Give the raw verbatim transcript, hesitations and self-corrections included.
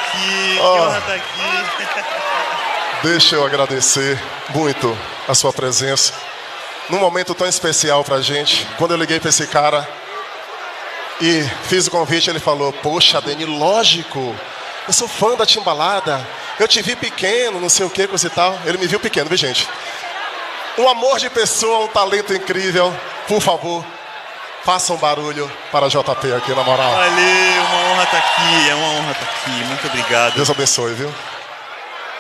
aqui, oh, que honra estar aqui. Deixa eu agradecer muito a sua presença. Num momento tão especial pra gente. Quando eu liguei pra esse cara e fiz o convite, ele falou: poxa, Deni, lógico, eu sou fã da Timbalada. Eu te vi pequeno, não sei o que, coisa e tal. Ele me viu pequeno, viu, gente? Um amor de pessoa, um talento incrível. Por favor, faça um barulho para J P aqui, na moral. Valeu, uma honra estar aqui, é uma honra estar aqui. Muito obrigado. Deus abençoe, viu?